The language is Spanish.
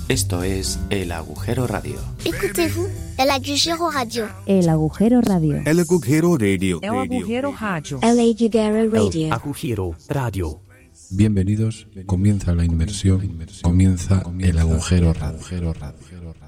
Esto es El Agujero Radio. Écoutez-vous, El Agujero Radio. El Agujero Radio. El Agujero Radio. El Agujero Radio. El Agujero Radio. El Agujero Radio. Bienvenidos, comienza la inmersión, comienza el Agujero Radio.